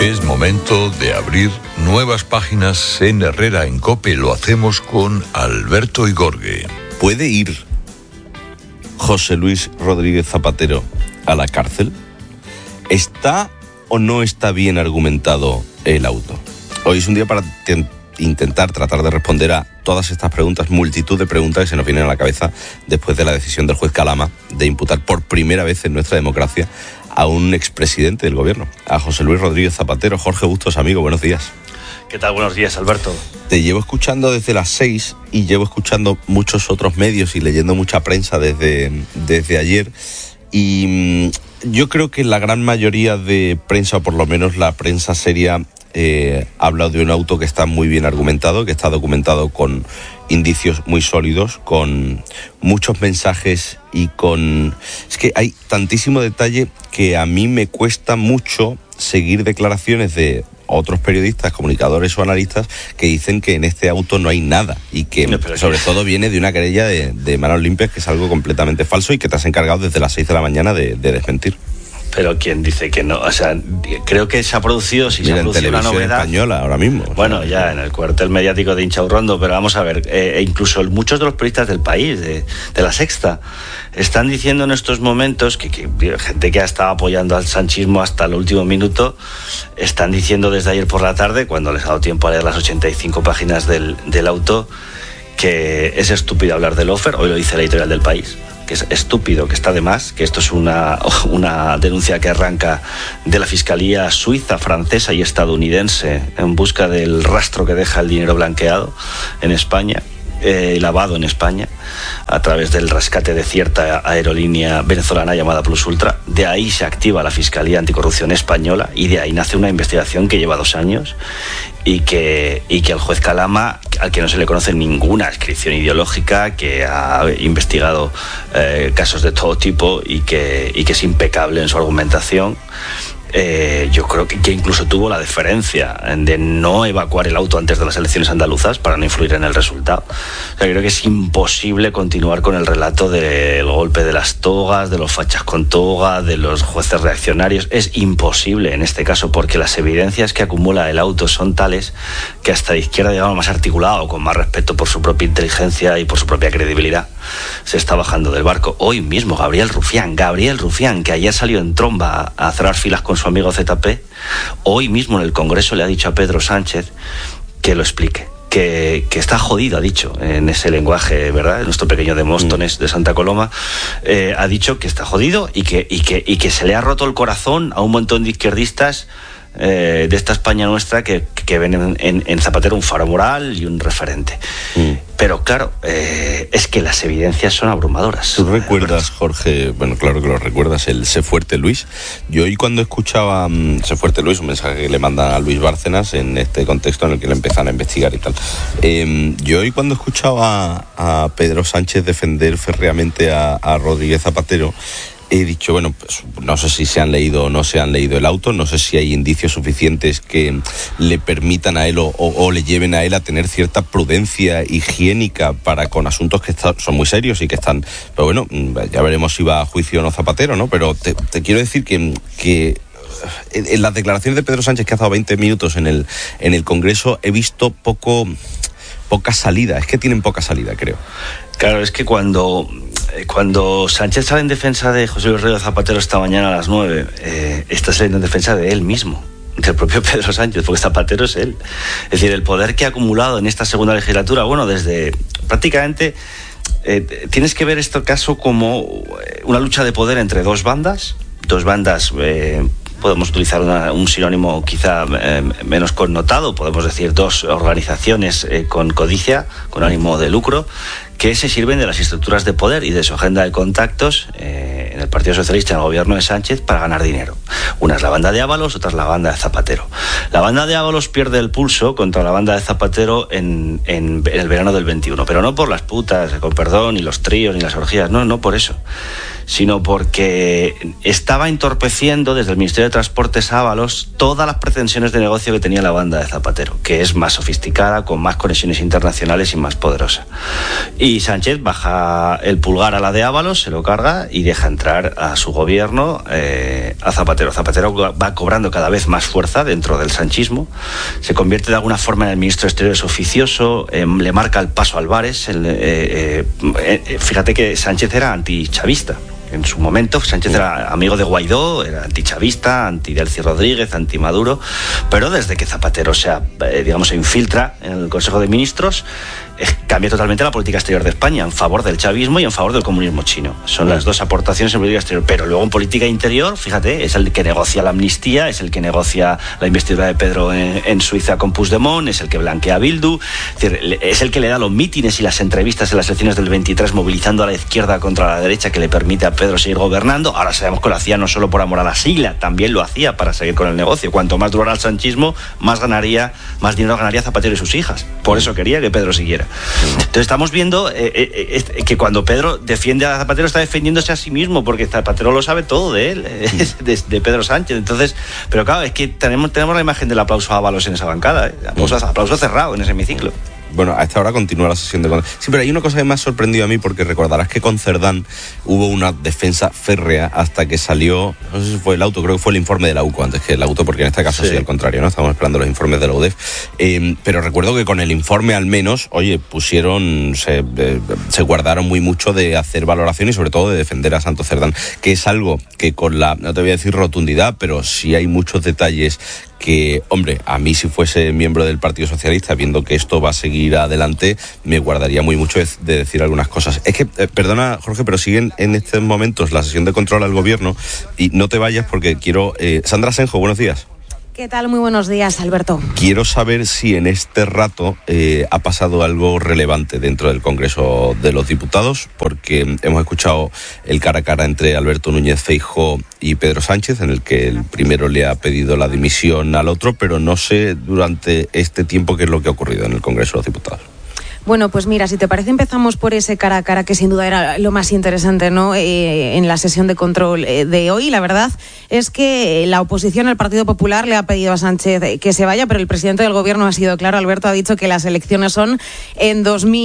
Es momento de abrir nuevas páginas en Herrera en COPE. Lo hacemos con Alberto Igorgue. ¿Puede ir José Luis Rodríguez Zapatero a la cárcel? ¿Está o no está bien argumentado el auto? Hoy es un día para intentar tratar de responder a todas estas preguntas, multitud de preguntas que se nos vienen a la cabeza después de la decisión del juez Calama de imputar por primera vez en nuestra democracia a un expresidente del gobierno, a José Luis Rodríguez Zapatero. Jorge Bustos, amigo, buenos días. ¿Qué tal? Buenos días, Alberto. Te llevo escuchando desde las 6 y llevo escuchando muchos otros medios y leyendo mucha prensa desde ayer, y yo creo que la gran mayoría de prensa, o por lo menos la prensa seria, habla de un auto que está muy bien argumentado, que está documentado con indicios muy sólidos, con muchos mensajes y con... Es que hay tantísimo detalle que a mí me cuesta mucho seguir declaraciones de otros periodistas, comunicadores o analistas que dicen que en este auto no hay nada y que sobre todo viene de una querella de manos limpias, que es algo completamente falso y que te has encargado desde las 6 de la mañana de desmentir. Pero ¿quién dice que no? O sea, creo que se ha producido, si se ha producido una novedad... española ahora mismo. Bueno, ya en el cuartel mediático de Inchaurrondo, pero vamos a ver, incluso muchos de los periodistas del país, de La Sexta, están diciendo en estos momentos que gente que ha estado apoyando al sanchismo hasta el último minuto, están diciendo desde ayer por la tarde, cuando les ha dado tiempo a leer las 85 páginas del auto, que es estúpido hablar del Lofer. Hoy lo dice la editorial del País, que es estúpido, que está de más, que esto es una denuncia que arranca de la Fiscalía suiza, francesa y estadounidense en busca del rastro que deja el dinero blanqueado en España, lavado en España, a través del rescate de cierta aerolínea venezolana llamada Plus Ultra. De ahí se activa la Fiscalía Anticorrupción Española y de ahí nace una investigación que lleva 2 años y que el juez Calama, al que no se le conoce ninguna adscripción ideológica, que ha investigado casos de todo tipo y que es impecable en su argumentación, yo creo que incluso tuvo la deferencia de no evacuar el auto antes de las elecciones andaluzas para no influir en el resultado. O sea, creo que es imposible continuar con el relato del golpe de las togas, de los fachas con toga, de los jueces reaccionarios. Es imposible en este caso, porque las evidencias que acumula el auto son tales que hasta la izquierda, digamos, más articulado, con más respeto por su propia inteligencia y por su propia credibilidad, se está bajando del barco. Hoy mismo Gabriel Rufián, que ayer salió en tromba a cerrar filas con su amigo ZP, hoy mismo en el Congreso le ha dicho a Pedro Sánchez que lo explique, que está jodido, ha dicho, en ese lenguaje, ¿verdad?, nuestro pequeño Demóstenes de Santa Coloma, ha dicho que está jodido y que se le ha roto el corazón a un montón de izquierdistas de esta España nuestra que ven en Zapatero un faro moral y un referente. Pero claro, es que las evidencias son abrumadoras. ¿Tú recuerdas, Jorge? Bueno, claro que lo recuerdas, el Sé Fuerte Luis. Yo hoy cuando escuchaba Sé Fuerte Luis, un mensaje que le mandan a Luis Bárcenas en este contexto en el que le empiezan a investigar y tal, yo hoy cuando escuchaba a Pedro Sánchez defender férreamente a Rodríguez Zapatero, he dicho, bueno, pues no sé si se han leído o no se han leído el auto, no sé si hay indicios suficientes que le permitan a él o le lleven a él a tener cierta prudencia higiénica para con asuntos que son muy serios y que están... Pero bueno, ya veremos si va a juicio o no Zapatero, ¿no? Pero te quiero decir que en las declaraciones de Pedro Sánchez, que ha estado 20 minutos en el Congreso, he visto poca salida. Es que tienen poca salida, creo. Claro, es que cuando Sánchez sale en defensa de José Luis Rodríguez Zapatero esta mañana a las 9, está saliendo en defensa de él mismo, del propio Pedro Sánchez, porque Zapatero es él. Es decir, el poder que ha acumulado en esta segunda legislatura, bueno, desde prácticamente... tienes que ver este caso como una lucha de poder entre dos bandas, podemos utilizar un sinónimo quizá menos connotado, podemos decir 2 organizaciones con codicia, con ánimo de lucro, que se sirven de las estructuras de poder y de su agenda de contactos en el Partido Socialista, en el gobierno de Sánchez, para ganar dinero. Una es la banda de Ábalos, otra es la banda de Zapatero. La banda de Ábalos pierde el pulso contra la banda de Zapatero en el verano del 21, pero no por las putas, con perdón, ni los tríos, ni las orgías, no por eso, sino porque estaba entorpeciendo desde el Ministerio de Transportes Ábalos todas las pretensiones de negocio que tenía la banda de Zapatero, que es más sofisticada, con más conexiones internacionales y más poderosa. Y Sánchez baja el pulgar a la de Ábalos, se lo carga y deja entrar a su gobierno a Zapatero. Zapatero va cobrando cada vez más fuerza dentro del sanchismo, se convierte de alguna forma en el ministro de Exteriores oficioso, le marca el paso a Álvarez. Fíjate que Sánchez era antichavista. En su momento, Sánchez era amigo de Guaidó, era antichavista, anti-Delcy Rodríguez, anti-Maduro, pero desde que Zapatero se infiltra en el Consejo de Ministros, cambia totalmente la política exterior de España en favor del chavismo y en favor del comunismo chino. Son las dos aportaciones en política exterior. Pero luego en política interior, fíjate, es el que negocia la amnistía, es el que negocia la investidura de Pedro en Suiza con Puigdemont, es el que blanquea a Bildu, es el que le da los mítines y las entrevistas en las elecciones del 23 movilizando a la izquierda contra la derecha, que le permite a Pedro seguir gobernando. Ahora sabemos que lo hacía no solo por amor a la sigla, también lo hacía para seguir con el negocio. Cuanto más durara el sanchismo, más dinero ganaría Zapatero y sus hijas. Por eso quería que Pedro siguiera. Entonces estamos viendo que cuando Pedro defiende a Zapatero, está defendiéndose a sí mismo, porque Zapatero lo sabe todo de él, de Pedro Sánchez. Entonces, pero claro, es que tenemos la imagen del aplauso a Ábalos en esa bancada, aplauso cerrado en ese hemiciclo. Bueno, a esta hora continúa la sesión de control. Sí, pero hay una cosa que me ha sorprendido a mí, porque recordarás que con Cerdán hubo una defensa férrea hasta que salió, no sé si fue el auto, creo que fue el informe de la UCO antes que el auto, porque en este caso sí, al contrario, ¿no? Estamos esperando los informes de la UDEF. Pero recuerdo que con el informe al menos, se guardaron muy mucho de hacer valoración y sobre todo de defender a Santos Cerdán, que es algo que con no te voy a decir rotundidad, pero sí hay muchos detalles que, hombre, a mí si fuese miembro del Partido Socialista, viendo que esto va a seguir adelante, me guardaría muy mucho de decir algunas cosas. Es que, perdona Jorge, pero siguen en estos momentos la sesión de control al gobierno y no te vayas porque quiero... Sandra Senjo, buenos días. ¿Qué tal? Muy buenos días, Alberto. Quiero saber si en este rato ha pasado algo relevante dentro del Congreso de los Diputados, porque hemos escuchado el cara a cara entre Alberto Núñez Feijóo y Pedro Sánchez, en el que el primero le ha pedido la dimisión al otro, pero no sé durante este tiempo qué es lo que ha ocurrido en el Congreso de los Diputados. Bueno, pues mira, si te parece empezamos por ese cara a cara que sin duda era lo más interesante, ¿no? En la sesión de control de hoy. La verdad es que la oposición, el Partido Popular, le ha pedido a Sánchez que se vaya, pero el presidente del gobierno ha sido claro. Alberto ha dicho que las elecciones son en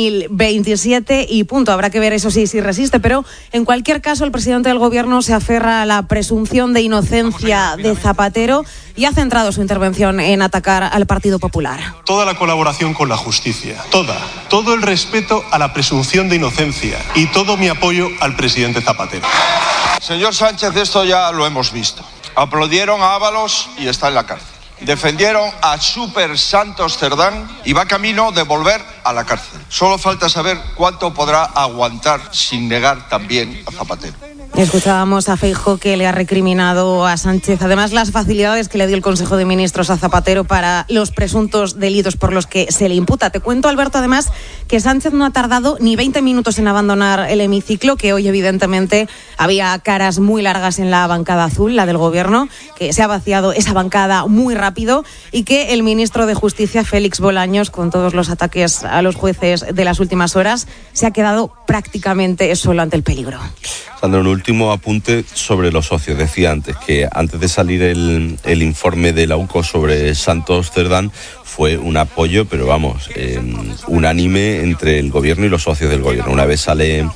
2027 y punto. Habrá que ver eso sí, si resiste, pero en cualquier caso el presidente del gobierno se aferra a la presunción de inocencia de Zapatero y ha centrado su intervención en atacar al Partido Popular. Toda la colaboración con la justicia, todo el respeto a la presunción de inocencia y todo mi apoyo al presidente Zapatero. Señor Sánchez, esto ya lo hemos visto. Aplaudieron a Ábalos y está en la cárcel. Defendieron a Super Santos Cerdán y va camino de volver a la cárcel. Solo falta saber cuánto podrá aguantar sin negar también a Zapatero. Escuchábamos a Feijóo que le ha recriminado a Sánchez, además, las facilidades que le dio el Consejo de Ministros a Zapatero para los presuntos delitos por los que se le imputa. Te cuento, Alberto, además, que Sánchez no ha tardado ni 20 minutos en abandonar el hemiciclo, que hoy evidentemente había caras muy largas en la bancada azul, la del gobierno, que se ha vaciado esa bancada muy rápido y que el ministro de Justicia, Félix Bolaños, con todos los ataques a los jueces de las últimas horas, se ha quedado prácticamente solo ante el peligro. Sandra, un último apunte sobre los socios. Decía antes que antes de salir el informe de la UCO sobre Santos Cerdán fue un apoyo, pero vamos, unánime entre el gobierno y los socios del gobierno. Una vez sale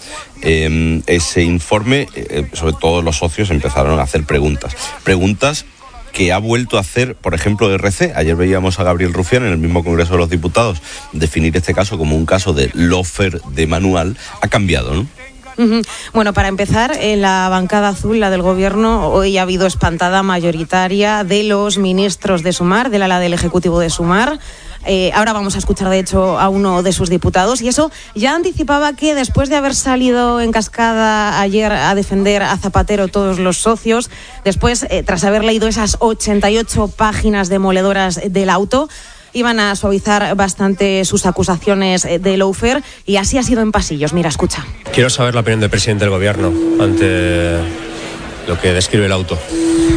ese informe, sobre todo los socios empezaron a hacer preguntas que ha vuelto a hacer, por ejemplo, RC. Ayer veíamos a Gabriel Rufián en el mismo Congreso de los Diputados definir este caso como un caso de lofer de manual. Ha cambiado, ¿no? Bueno, para empezar, en la bancada azul, la del gobierno, hoy ha habido espantada mayoritaria de los ministros de Sumar, del ala del Ejecutivo de Sumar. Ahora vamos a escuchar, de hecho, a uno de sus diputados, y eso ya anticipaba que después de haber salido en cascada ayer a defender a Zapatero todos los socios, después, tras haber leído esas 88 páginas demoledoras del auto, iban a suavizar bastante sus acusaciones de lawfare, y así ha sido en pasillos. Mira, escucha. Quiero saber la opinión del presidente del gobierno ante lo que describe el auto.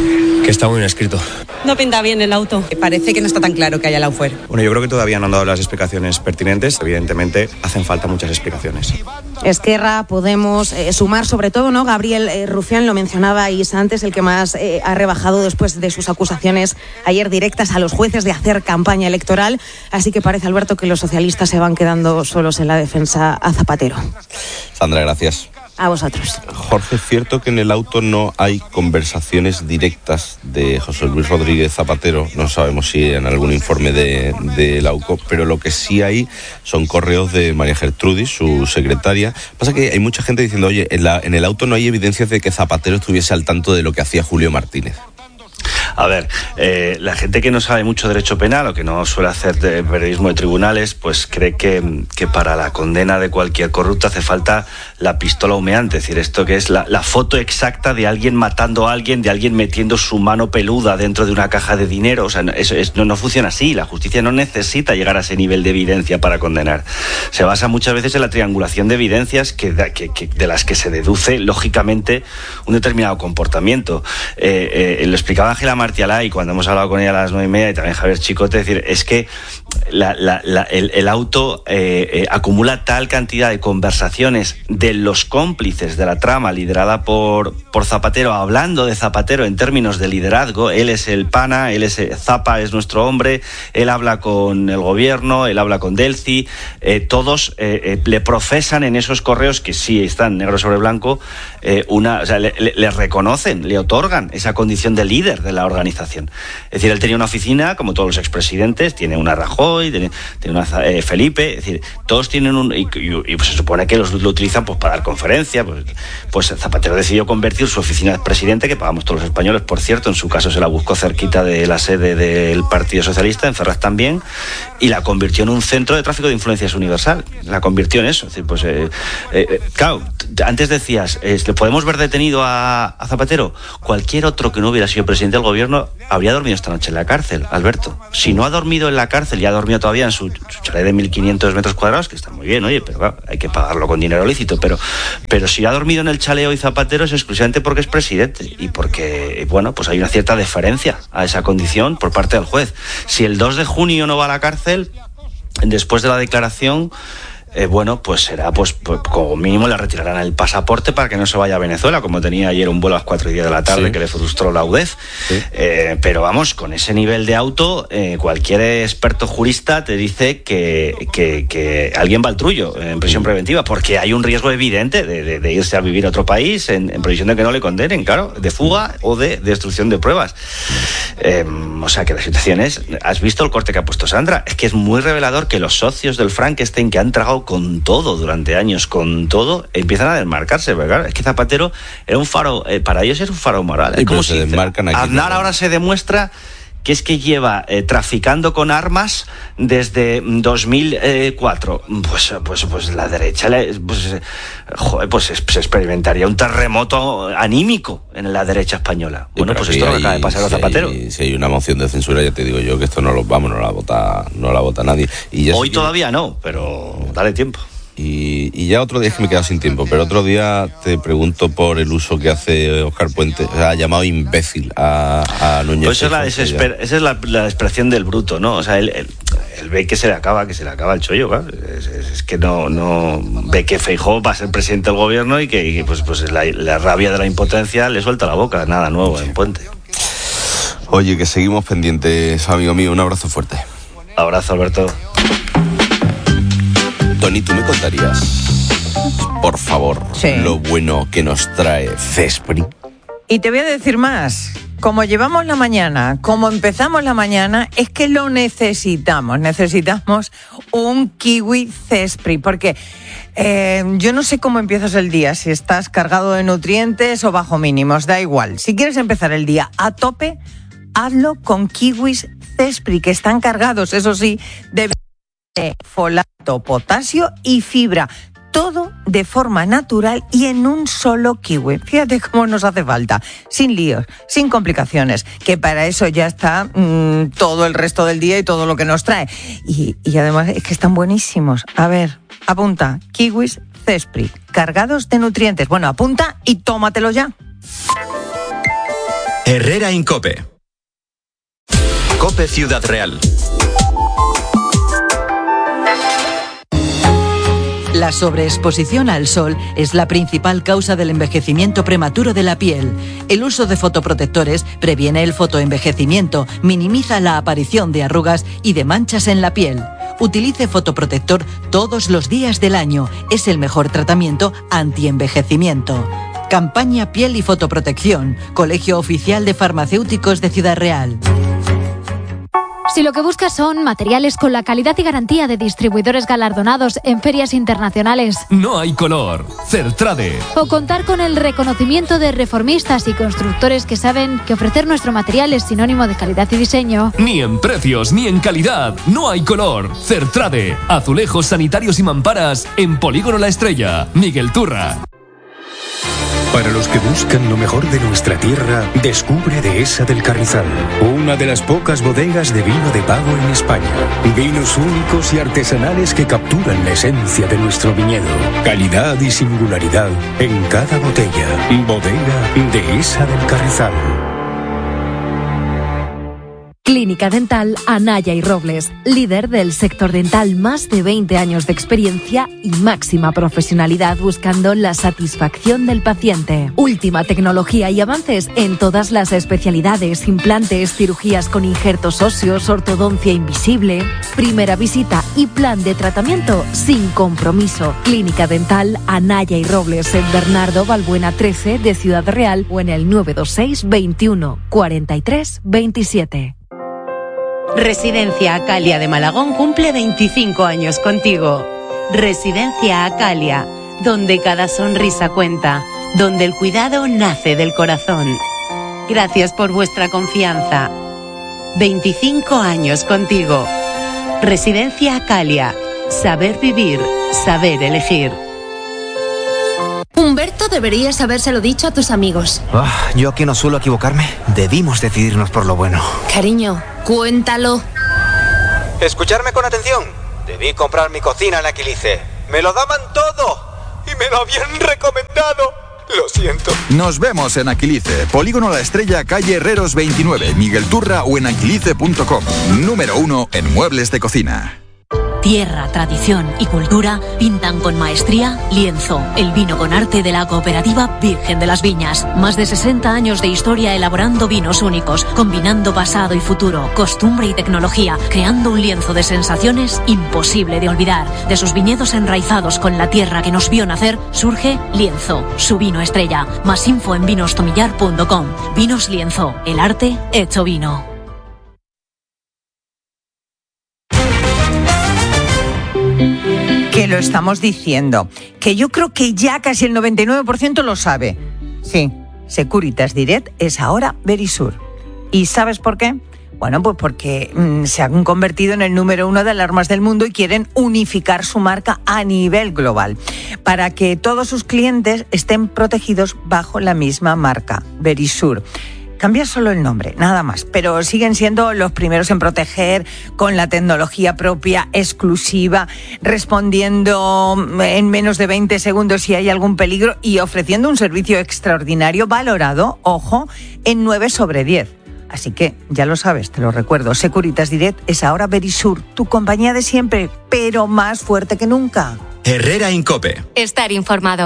Que está muy bien escrito. No pinta bien el auto. Parece que no está tan claro que haya la fuera. Bueno, yo creo que todavía no han dado las explicaciones pertinentes. Evidentemente, hacen falta muchas explicaciones. Esquerra, Podemos, Sumar sobre todo, ¿no? Gabriel Rufián lo mencionabais antes, el que más ha rebajado después de sus acusaciones ayer directas a los jueces de hacer campaña electoral. Así que parece, Alberto, que los socialistas se van quedando solos en la defensa a Zapatero. Sandra, gracias. A vosotros. Jorge, ¿es cierto que en el auto no hay conversaciones directas de José Luis Rodríguez Zapatero? No sabemos si en algún informe de la UCO, pero lo que sí hay son correos de María Gertrudis, su secretaria. Pasa que hay mucha gente diciendo, oye, en el auto no hay evidencias de que Zapatero estuviese al tanto de lo que hacía Julio Martínez. A ver, la gente que no sabe mucho derecho penal o que no suele hacer periodismo de tribunales, pues cree que para la condena de cualquier corrupto hace falta la pistola humeante, es decir, esto que es la foto exacta de alguien matando a alguien, de alguien metiendo su mano peluda dentro de una caja de dinero. O sea, eso no funciona así. La justicia no necesita llegar a ese nivel de evidencia para condenar. Se basa muchas veces en la triangulación de evidencias de las que se deduce, lógicamente, un determinado comportamiento. Lo explicaba Ángela Martialay cuando hemos hablado con ella a las 9:30 y también Javier Chicote, es decir, es que el auto acumula tal cantidad de conversaciones de los cómplices de la trama liderada por Zapatero, hablando de Zapatero en términos de liderazgo. Él es el pana, Zapa es nuestro hombre, él habla con el gobierno, él habla con Delcy, todos le profesan en esos correos, que sí están negro sobre blanco, le reconocen, le otorgan esa condición de líder de la organización. Es decir, él tenía una oficina, como todos los expresidentes, tiene una Rajoy, tiene una Felipe, es decir, todos tienen y pues se supone que lo utilizan pues para dar conferencias. Pues Zapatero decidió convertir su oficina de presidente, que pagamos todos los españoles, por cierto, en su caso se la buscó cerquita de la sede del Partido Socialista, en Ferraz también, y la convirtió en un centro de tráfico de influencias universal. La convirtió en eso. Es decir, pues claro, antes decías, ¿le podemos ver detenido a Zapatero? Cualquier otro que no hubiera sido presidente del gobierno habría dormido esta noche en la cárcel, Alberto. Si no ha dormido en la cárcel y ha dormido todavía en su chalet de 1.500 metros cuadrados, que está muy bien, oye, pero claro, hay que pagarlo con dinero lícito, pero si ha dormido en el chalet hoy Zapatero es exclusivamente porque es presidente y porque, bueno, pues hay una cierta deferencia a esa condición por parte del juez. Si el 2 de junio no va a la cárcel, después de la declaración, bueno, pues será, pues como mínimo le retirarán el pasaporte para que no se vaya a Venezuela, como tenía ayer un vuelo a las 4:10 de la tarde, sí, que le frustró la UDEF. Sí. Pero vamos, con ese nivel de auto, cualquier experto jurista te dice que alguien va al trullo en prisión preventiva, porque hay un riesgo evidente de irse a vivir a otro país en previsión de que no le condenen, claro, de fuga o de destrucción de pruebas. O sea que la situación es, ¿has visto el corte que ha puesto Sandra? Es que es muy revelador que los socios del Frankenstein, que han tragado con todo durante años, con todo, empiezan a desmarcarse, ¿verdad? Es que Zapatero era un faro, para ellos es un faro moral. Es como si Aznar ahora se demuestra que es que lleva traficando con armas desde 2004. Pues la derecha se experimentaría un terremoto anímico en la derecha española. Bueno, pues esto no acaba de pasar a Zapatero. Si hay una moción de censura, ya te digo yo que esto no la vota nadie. Y ya hoy todavía no, pero dale tiempo. Y ya otro día, es que me he quedado sin tiempo, pero otro día te pregunto por el uso que hace Óscar Puente, o sea, ha llamado imbécil a Núñez. Pues esa es la expresión del bruto, ¿no? O sea, él ve que se le acaba el chollo, claro. Es que no ve que Feijóo va a ser presidente del gobierno y que pues la rabia de la impotencia le suelta la boca. Nada nuevo en Puente. Oye, que seguimos pendientes, amigo mío. Un abrazo fuerte. Abrazo, Alberto. Tony, ¿tú me contarías, por favor, sí, lo bueno que nos trae Cespri? Y te voy a decir más. Como llevamos la mañana, como empezamos la mañana, es que lo necesitamos. Necesitamos un kiwi Cespri, porque yo no sé cómo empiezas el día, si estás cargado de nutrientes o bajo mínimos, da igual. Si quieres empezar el día a tope, hazlo con kiwis Cespri, que están cargados, eso sí, de folato, potasio y fibra, todo de forma natural y en un solo kiwi. Fíjate cómo nos hace falta, sin líos, sin complicaciones, que para eso ya está todo el resto del día y todo lo que nos trae. Y además es que están buenísimos. A ver, apunta, kiwis Cespri, cargados de nutrientes. Bueno, apunta y tómatelo ya. Herrera Incope. Cope Ciudad Real. La sobreexposición al sol es la principal causa del envejecimiento prematuro de la piel. El uso de fotoprotectores previene el fotoenvejecimiento, minimiza la aparición de arrugas y de manchas en la piel. Utilice fotoprotector todos los días del año. Es el mejor tratamiento antienvejecimiento. Campaña Piel y Fotoprotección. Colegio Oficial de Farmacéuticos de Ciudad Real. Si lo que buscas son materiales con la calidad y garantía de distribuidores galardonados en ferias internacionales, no hay color. Certrade. O contar con el reconocimiento de reformistas y constructores que saben que ofrecer nuestro material es sinónimo de calidad y diseño. Ni en precios ni en calidad. No hay color. Certrade. Azulejos sanitarios y mamparas en Polígono La Estrella. Miguel Turra. Para los que buscan lo mejor de nuestra tierra, descubre Dehesa del Carrizal, una de las pocas bodegas de vino de pago en España. Vinos únicos y artesanales que capturan la esencia de nuestro viñedo. Calidad y singularidad en cada botella. Bodega Dehesa del Carrizal. Clínica Dental Anaya y Robles, líder del sector dental, más de 20 años de experiencia y máxima profesionalidad buscando la satisfacción del paciente. Última tecnología y avances en todas las especialidades, implantes, cirugías con injertos óseos, ortodoncia invisible. Primera visita y plan de tratamiento sin compromiso. Clínica Dental Anaya y Robles en Bernardo Balbuena 13 de Ciudad Real o en el 926 21 43 27. Residencia Acalia de Malagón cumple 25 años contigo. Residencia Acalia, donde cada sonrisa cuenta, donde el cuidado nace del corazón. Gracias por vuestra confianza. 25 años contigo. Residencia Acalia, saber vivir, saber elegir. Humberto, deberías habérselo dicho a tus amigos. Yo aquí no suelo equivocarme. Debimos decidirnos por lo bueno. Cariño, cuéntalo. Escucharme con atención. Debí comprar mi cocina en Aquilice. Me lo daban todo y me lo habían recomendado. Lo siento. Nos vemos en Aquilice, Polígono La Estrella, calle Herreros 29, Miguel Turra o en aquilice.com. Número 1 en muebles de cocina. Tierra, tradición y cultura pintan con maestría Lienzo, el vino con arte de la cooperativa Virgen de las Viñas. Más de 60 años de historia elaborando vinos únicos, combinando pasado y futuro, costumbre y tecnología, creando un lienzo de sensaciones imposible de olvidar. De sus viñedos enraizados con la tierra que nos vio nacer, surge Lienzo, su vino estrella. Más info en vinostomillar.com. Vinos Lienzo, el arte hecho vino. Que lo estamos diciendo, que yo creo que ya casi el 99% lo sabe. Sí, Securitas Direct es ahora Verisur. ¿Y sabes por qué? Bueno, pues porque se han convertido en el número 1 de alarmas del mundo y quieren unificar su marca a nivel global para que todos sus clientes estén protegidos bajo la misma marca, Verisur. Cambia solo el nombre, nada más, pero siguen siendo los primeros en proteger con la tecnología propia, exclusiva, respondiendo en menos de 20 segundos si hay algún peligro y ofreciendo un servicio extraordinario valorado, ojo, en 9 sobre 10. Así que, ya lo sabes, te lo recuerdo, Securitas Direct es ahora Verisur, tu compañía de siempre, pero más fuerte que nunca. Herrera Incope. Estar informado.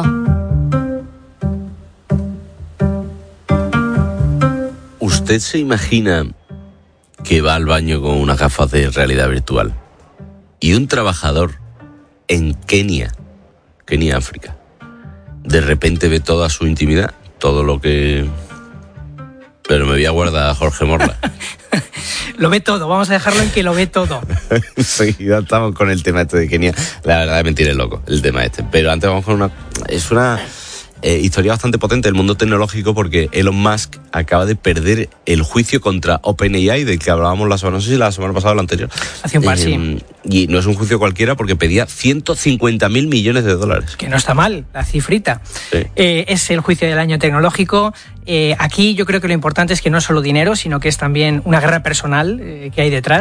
¿Usted se imagina que va al baño con unas gafas de realidad virtual y un trabajador en Kenia, África, de repente ve toda su intimidad, todo lo que... Pero me voy a guardar a Jorge Morla. Lo ve todo, vamos a dejarlo en que lo ve todo. Sí, ya estamos con el tema este de Kenia. La verdad es mentira, es loco el tema este. Pero antes vamos con una... Es una... historia bastante potente del mundo tecnológico porque Elon Musk acaba de perder el juicio contra OpenAI del que hablábamos la semana, no sé si la semana pasada o la anterior. Hace un par, sí. Y no es un juicio cualquiera porque pedía 150.000 millones de dólares. Que no está mal, la cifrita. Sí. Es el juicio del año tecnológico. Aquí yo creo que lo importante es que no es solo dinero, sino que es también una guerra personal que hay detrás.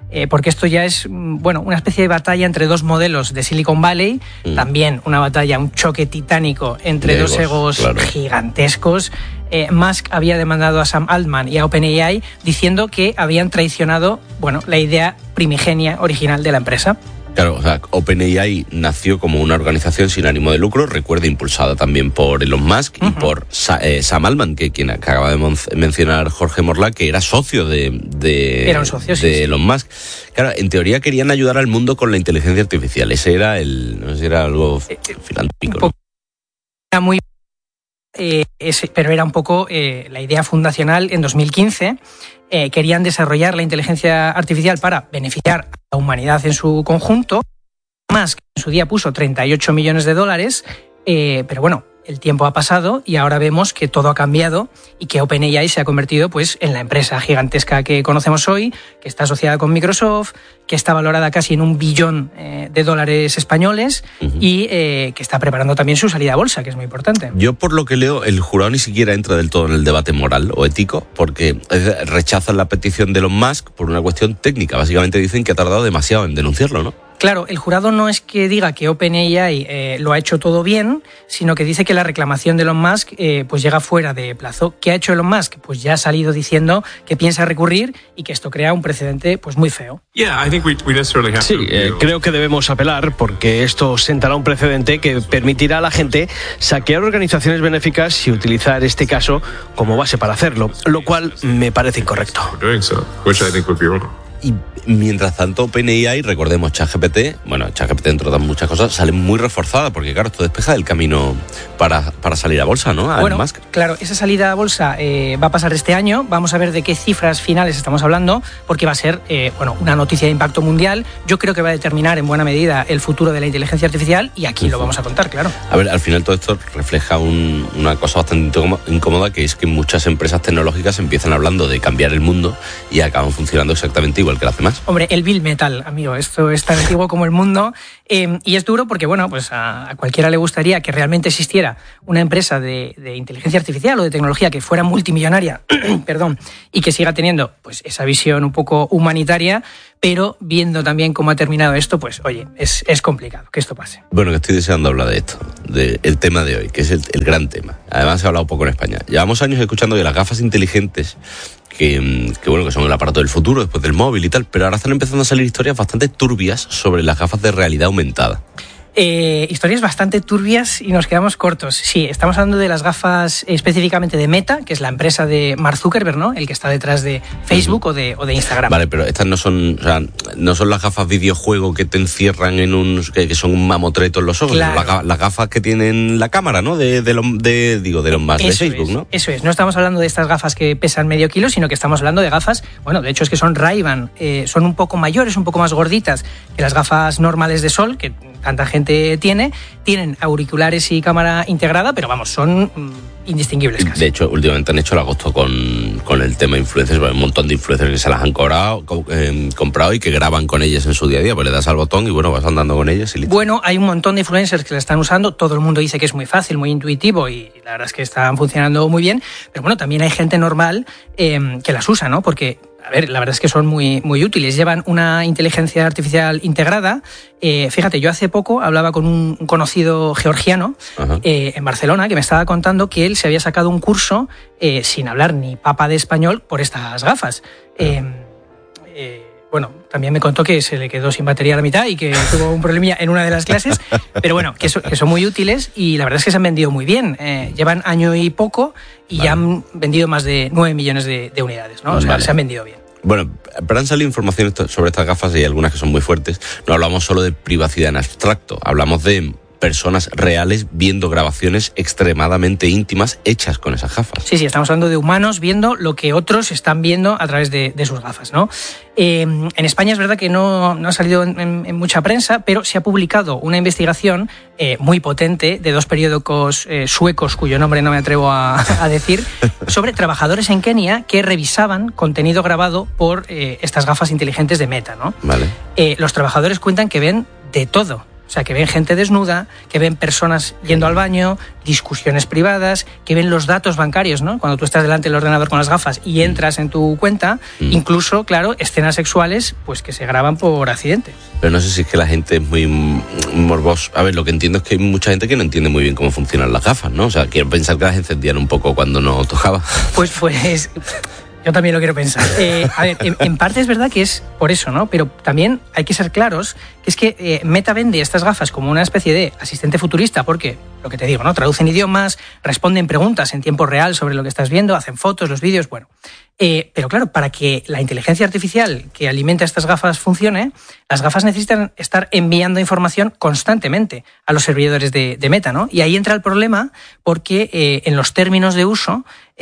porque esto ya es, bueno, una especie de batalla entre dos modelos de Silicon Valley, también una batalla, un choque titánico entre dos egos gigantescos. Musk había demandado a Sam Altman y a OpenAI diciendo que habían traicionado, bueno, la idea primigenia original de la empresa. Claro, o sea, OpenAI nació como una organización sin ánimo de lucro, recuerda, impulsada también por Elon Musk y por Sam Altman, que acaba de mencionar Jorge Morla, que era socio de Elon Musk. Claro, en teoría querían ayudar al mundo con la inteligencia artificial. Ese era no sé si era algo filantrópico, ¿no? Era muy... pero era un poco la idea fundacional en 2015. Querían desarrollar la inteligencia artificial para beneficiar a la humanidad en su conjunto. Musk en su día puso $38 millones, pero bueno, el tiempo ha pasado y ahora vemos que todo ha cambiado y que OpenAI se ha convertido, pues, en la empresa gigantesca que conocemos hoy, que está asociada con Microsoft, que está valorada casi en $1 billón españoles y que está preparando también su salida a bolsa, que es muy importante. Yo, por lo que leo, el jurado ni siquiera entra del todo en el debate moral o ético, porque rechazan la petición de Elon Musk por una cuestión técnica. Básicamente dicen que ha tardado demasiado en denunciarlo, ¿no? Claro, el jurado no es que diga que OpenAI lo ha hecho todo bien, sino que dice que la reclamación de Elon Musk pues llega fuera de plazo. ¿Qué ha hecho Elon Musk? Pues ya ha salido diciendo que piensa recurrir y que esto crea un precedente pues muy feo. Sí, creo que debemos apelar porque esto sentará un precedente que permitirá a la gente saquear organizaciones benéficas y utilizar este caso como base para hacerlo, lo cual me parece incorrecto. Y mientras tanto, OpenAI, recordemos, ChatGPT, entre otras muchas cosas, sale muy reforzada, porque claro, esto despeja del camino para salir a bolsa, ¿no? Bueno, claro, esa salida a bolsa va a pasar este año. Vamos a ver de qué cifras finales estamos hablando, porque va a ser una noticia de impacto mundial. Yo creo que va a determinar en buena medida el futuro de la inteligencia artificial y aquí lo vamos a contar, claro. A ver, al final todo esto refleja una cosa bastante incómoda, que es que muchas empresas tecnológicas empiezan hablando de cambiar el mundo y acaban funcionando exactamente igual que las demás. Hombre, el Bill Metal, amigo, esto es tan antiguo como el mundo y es duro porque, bueno, pues a cualquiera le gustaría que realmente existiera una empresa de inteligencia artificial o de tecnología que fuera multimillonaria, perdón, y que siga teniendo pues esa visión un poco humanitaria, pero viendo también cómo ha terminado esto, pues oye, es complicado que esto pase. Bueno, que estoy deseando hablar de esto, del tema de hoy, que es el gran tema. Además se ha hablado poco en España. Llevamos años escuchando de las gafas inteligentes que son el aparato del futuro, después del móvil y tal, pero ahora están empezando a salir historias bastante turbias sobre las gafas de realidad aumentada. Historias bastante turbias y nos quedamos cortos. Sí, estamos hablando de las gafas específicamente de Meta, que es la empresa de Mark Zuckerberg, ¿no? El que está detrás de Facebook o de Instagram. Vale, pero estas no son las gafas videojuego que te encierran que son un mamotreto en los ojos, claro. Las gafas que tienen la cámara, ¿no? De los más de Facebook, ¿no? Eso es. No estamos hablando de estas gafas que pesan medio kilo, sino que estamos hablando de gafas, bueno, de hecho es que son Ray-Ban, son un poco mayores, un poco más gorditas que las gafas normales de sol, que tanta gente tienen auriculares y cámara integrada, pero vamos, son indistinguibles casi. De hecho, últimamente han hecho el agosto con el tema influencers, hay un montón de influencers que se las han comprado y que graban con ellas en su día a día, pues le das al botón y bueno, vas andando con ellas y listo. Bueno, hay un montón de influencers que la están usando, todo el mundo dice que es muy fácil, muy intuitivo y la verdad es que están funcionando muy bien, pero bueno, también hay gente normal que las usa, ¿no? Porque a ver, la verdad es que son muy, muy útiles. Llevan una inteligencia artificial integrada. Fíjate, yo hace poco hablaba con un conocido georgiano en Barcelona que me estaba contando que él se había sacado un curso sin hablar ni papa de español por estas gafas. Bueno, también me contó que se le quedó sin batería a la mitad y que tuvo un problemilla en una de las clases, pero bueno, que son muy útiles y la verdad es que se han vendido muy bien. Llevan año y poco y ya han vendido más de 9 millones de unidades, ¿no? O sea, se han vendido bien. Bueno, pero han salido informaciones sobre estas gafas y algunas que son muy fuertes. No hablamos solo de privacidad en abstracto, hablamos de personas reales viendo grabaciones extremadamente íntimas hechas con esas gafas. Sí, estamos hablando de humanos viendo lo que otros están viendo a través de sus gafas, ¿no? En España es verdad que no ha salido en mucha prensa, pero se ha publicado una investigación muy potente de dos periódicos suecos, cuyo nombre no me atrevo a decir, sobre trabajadores en Kenia que revisaban contenido grabado por estas gafas inteligentes de Meta, ¿no? Vale. Los trabajadores cuentan que ven de todo. O sea, que ven gente desnuda, que ven personas yendo al baño, discusiones privadas, que ven los datos bancarios, ¿no? Cuando tú estás delante del ordenador con las gafas y entras en tu cuenta, incluso, claro, escenas sexuales pues que se graban por accidente. Pero no sé si es que la gente es muy morbosa. A ver, lo que entiendo es que hay mucha gente que no entiende muy bien cómo funcionan las gafas, ¿no? O sea, quiero pensar que las encendían un poco cuando no tocaba. Pues yo también lo quiero pensar. A ver, en parte es verdad que es por eso, ¿no? Pero también hay que ser claros que es que Meta vende estas gafas como una especie de asistente futurista porque, lo que te digo, ¿no? Traducen idiomas, responden preguntas en tiempo real sobre lo que estás viendo, hacen fotos, los vídeos, bueno. Pero claro, para que la inteligencia artificial que alimenta estas gafas funcione, las gafas necesitan estar enviando información constantemente a los servidores de Meta, ¿no? Y ahí entra el problema porque en los términos de uso,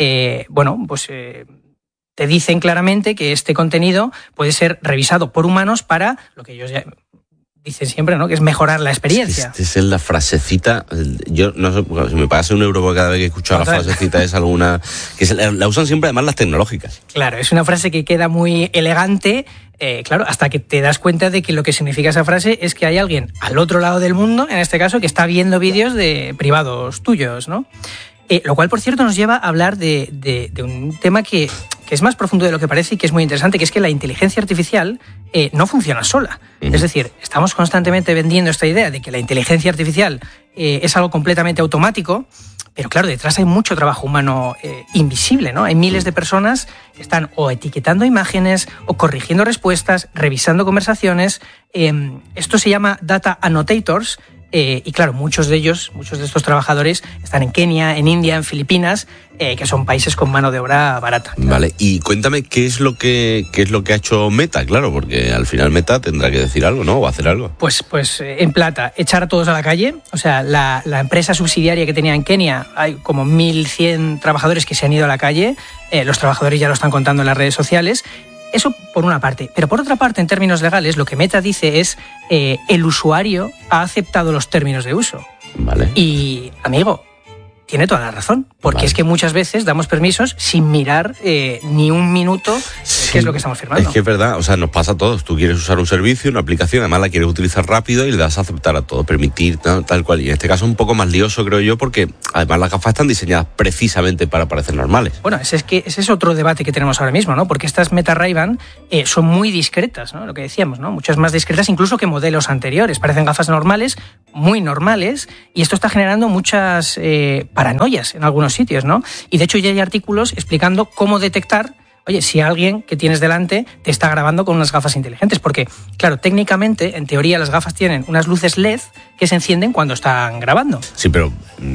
te dicen claramente que este contenido puede ser revisado por humanos para lo que ellos ya dicen siempre, ¿no? Que es mejorar la experiencia. Esta es la frasecita. Yo no sé, si me pagase €1 por cada vez que he escuchado la frasecita, es alguna que la usan siempre además las tecnológicas. Claro, es una frase que queda muy elegante, claro, hasta que te das cuenta de que lo que significa esa frase es que hay alguien al otro lado del mundo, en este caso, que está viendo vídeos de privados tuyos, ¿no? Lo cual, por cierto, nos lleva a hablar de un tema que es más profundo de lo que parece y que es muy interesante, que es que la inteligencia artificial no funciona sola. Es decir, estamos constantemente vendiendo esta idea de que la inteligencia artificial es algo completamente automático, pero claro, detrás hay mucho trabajo humano invisible, ¿no? Hay miles de personas que están o etiquetando imágenes, o corrigiendo respuestas, revisando conversaciones. Esto se llama data annotators. Y claro, muchos de estos trabajadores están en Kenia, en India, en Filipinas, que son países con mano de obra barata. Vale, y cuéntame qué es lo que ha hecho Meta, claro, porque al final Meta tendrá que decir algo, ¿no? O hacer algo. Pues en plata, echar a todos a la calle. O sea, la empresa subsidiaria que tenía en Kenia, hay como 1.100 trabajadores que se han ido a la calle. Los trabajadores ya lo están contando en las redes sociales. Eso por una parte. Pero por otra parte, en términos legales, lo que Meta dice es el usuario ha aceptado los términos de uso. Vale. Y, amigo, tiene toda la razón. Porque es que muchas veces damos permisos sin mirar ni un minuto qué es lo que estamos firmando. Es que es verdad, o sea, nos pasa a todos. Tú quieres usar un servicio, una aplicación, además la quieres utilizar rápido y le das a aceptar a todo, permitir, tal cual. Y en este caso es un poco más lioso, creo yo, porque además las gafas están diseñadas precisamente para parecer normales. Bueno, ese es otro debate que tenemos ahora mismo, ¿no? Porque estas Meta Ray-Ban son muy discretas, ¿no? Lo que decíamos, ¿no? Muchas más discretas incluso que modelos anteriores. Parecen gafas normales, muy normales, y esto está generando muchas paranoias en algunos sitios, ¿no? Y de hecho ya hay artículos explicando cómo detectar, oye, si alguien que tienes delante te está grabando con unas gafas inteligentes. Porque, claro, técnicamente, en teoría, las gafas tienen unas luces LED que se encienden cuando están grabando. Sí, pero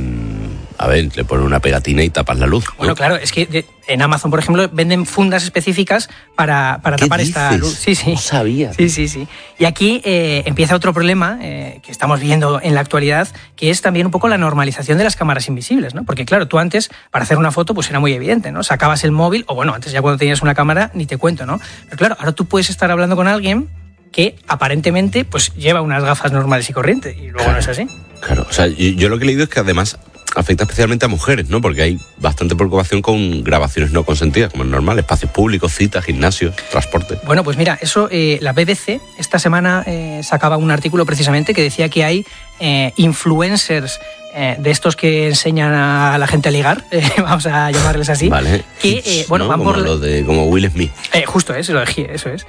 a ver, le ponen una pegatina y tapas la luz, ¿no? Bueno, claro, es que en Amazon, por ejemplo, venden fundas específicas para tapar esta luz. Sí, sí. No sabía. Sí. Y aquí empieza otro problema que estamos viendo en la actualidad, que es también un poco la normalización de las cámaras invisibles, ¿no? Porque, claro, tú antes, para hacer una foto, pues era muy evidente, ¿no? Sacabas el móvil, o bueno, antes ya cuando tenías una cámara, ni te cuento, ¿no? Pero claro, ahora tú puedes estar hablando con alguien que aparentemente pues lleva unas gafas normales y corrientes, y luego no es así. Claro, o sea, yo lo que he leído es que además afecta especialmente a mujeres, ¿no? Porque hay bastante preocupación con grabaciones no consentidas, como es normal, espacios públicos, citas, gimnasios, transporte. Bueno, pues mira, eso la BBC esta semana sacaba un artículo precisamente que decía que hay influencers de estos que enseñan a la gente a ligar, vamos a llamarles así, vale. Que bueno, van como por como Will Smith. Justo eso es.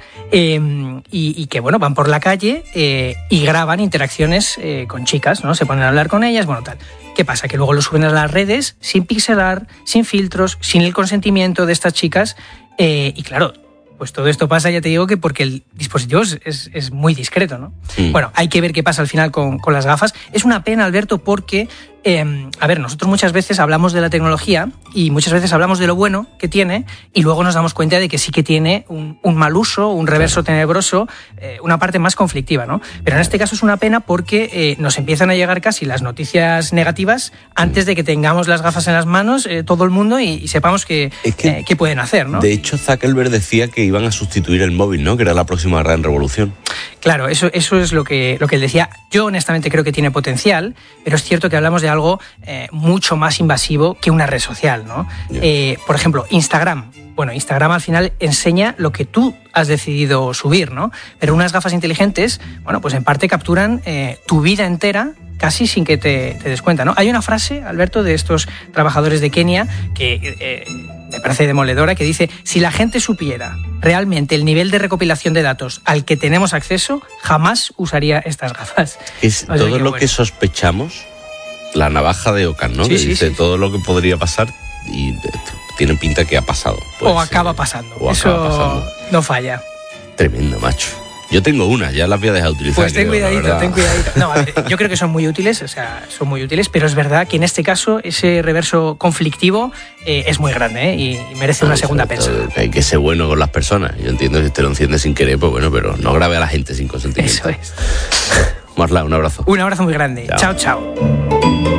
Y que bueno, van por la calle y graban interacciones con chicas, ¿no? Se ponen a hablar con ellas, bueno, tal. ¿Qué pasa? Que luego lo suben a las redes sin pixelar, sin filtros, sin el consentimiento de estas chicas, y claro, pues todo esto pasa, ya te digo, que porque el dispositivo es muy discreto, ¿no? Bueno, hay que ver qué pasa al final con las gafas. Es una pena, Alberto, porque a ver, nosotros muchas veces hablamos de la tecnología y muchas veces hablamos de lo bueno que tiene y luego nos damos cuenta de que sí que tiene un mal uso, un reverso tenebroso, una parte más conflictiva, ¿no? Pero en este caso es una pena porque nos empiezan a llegar casi las noticias negativas antes de que tengamos las gafas en las manos, todo el mundo, y sepamos qué pueden hacer, ¿no? De hecho, Zuckerberg decía que iban a sustituir el móvil, ¿no? Que era la próxima gran revolución. Claro, eso es lo que él decía. Yo honestamente creo que tiene potencial, pero es cierto que hablamos de algo mucho más invasivo que una red social, ¿no? Por ejemplo, Instagram. Bueno, Instagram al final enseña lo que tú has decidido subir, ¿no? Pero unas gafas inteligentes, bueno, pues en parte capturan tu vida entera casi sin que te des cuenta, ¿no? Hay una frase, Alberto, de estos trabajadores de Kenia que me parece demoledora, que dice: si la gente supiera realmente el nivel de recopilación de datos al que tenemos acceso, jamás usaría estas gafas. Es todo lo que sospechamos, la navaja de Ockham, ¿no? Sí, que sí, dice sí. todo lo que podría pasar y tiene pinta que ha pasado. O acaba pasando. Eso acaba pasando. No falla. Tremendo, macho. Yo tengo una, ya las voy a dejar de utilizar. Pues ten cuidadito. No, a ver, yo creo que son muy útiles, pero es verdad que en este caso ese reverso conflictivo es muy grande, y merece una segunda pensada. Hay que ser bueno con las personas. Yo entiendo que si te lo enciende sin querer, pues bueno, pero no grabe a la gente sin consentimiento. Eso es. Marla, un abrazo. Un abrazo muy grande. Chao, chao.